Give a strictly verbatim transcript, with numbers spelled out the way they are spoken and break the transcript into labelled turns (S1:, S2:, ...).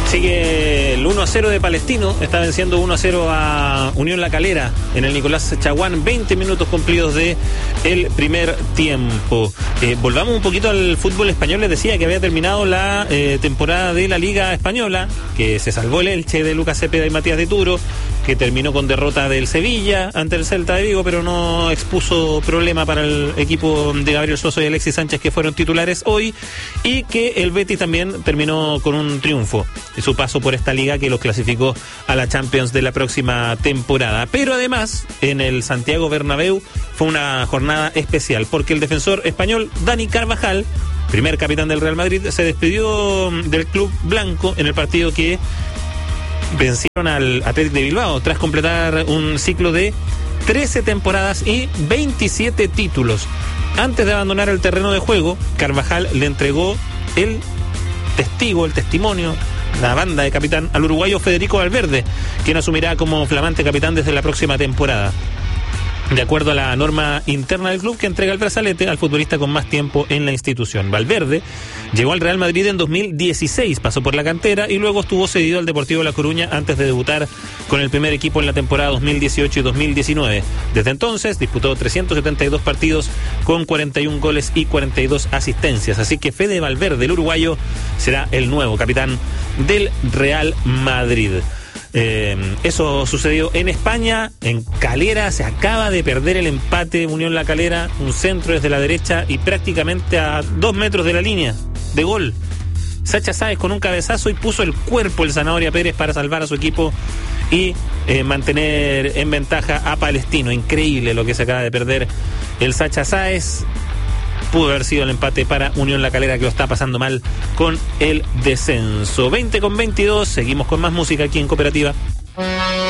S1: Sigue el uno a cero de Palestino, está venciendo uno a cero a Unión La Calera en el Nicolás Chaguán, veinte minutos cumplidos de el primer tiempo. Eh, volvamos un poquito al fútbol español. Les decía que había terminado la eh, temporada de la Liga Española, que se salvó el Elche de Lucas Cepeda y Matías de Turo, que terminó con derrota del Sevilla ante el Celta de Vigo, pero no expuso problema para el equipo de Gabriel Suazo y Alexis Sánchez, que fueron titulares hoy, y que el Betis también terminó con un triunfo en su paso por esta liga que los clasificó a la Champions de la próxima temporada. Pero además, en el Santiago Bernabéu fue una jornada especial, porque el defensor español Dani Carvajal, primer capitán del Real Madrid, se despidió del club blanco en el partido que vencieron al Athletic de Bilbao, tras completar un ciclo de trece temporadas y veintisiete títulos. Antes de abandonar el terreno de juego, Carvajal le entregó el testigo, el testimonio, la banda de capitán al uruguayo Federico Valverde, quien asumirá como flamante capitán desde la próxima temporada, de acuerdo a la norma interna del club que entrega el brazalete al futbolista con más tiempo en la institución. Valverde llegó al Real Madrid en dos mil dieciséis, pasó por la cantera y luego estuvo cedido al Deportivo La Coruña antes de debutar con el primer equipo en la temporada dos mil dieciocho y dos mil diecinueve. Desde entonces disputó trescientos setenta y dos partidos con cuarenta y un goles y cuarenta y dos asistencias. Así que Fede Valverde, el uruguayo, será el nuevo capitán del Real Madrid. Eh, eso sucedió en España. En Calera se acaba de perder el empate Unión La Calera, un centro desde la derecha y prácticamente a dos metros de la línea de gol. Sacha Sáez con un cabezazo y puso el cuerpo el Zanahoria Pérez para salvar a su equipo y eh, mantener en ventaja a Palestino. Increíble lo que se acaba de perder el Sacha Sáez. Pudo haber sido el empate para Unión La Calera, que lo está pasando mal con el descenso. veinte con veintidós, seguimos con más música aquí en Cooperativa.